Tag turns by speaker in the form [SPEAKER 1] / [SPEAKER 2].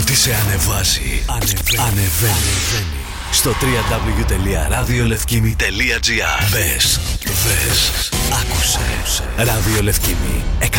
[SPEAKER 1] Ό,τι σε ανεβάζει, ανεβαίνει. Στο www.radiolevkimi.gr. Μπες, άκουσε. Ραδιολευκήμι.